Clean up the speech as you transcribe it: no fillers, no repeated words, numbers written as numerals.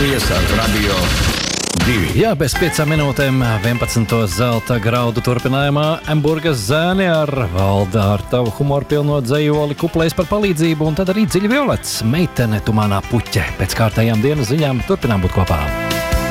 Latvijas Radio 2. Jā, bez 5 minūtēm 11. zelta graudu turpinājumā Emburgas zēni ar Valda ar tavu humoru pilno dzejoli kuplēs par palīdzību un tad arī Dziļi Violets, meitene tu manā puķe. Pēc kārtējām dienas ziņām turpinām būt kopā.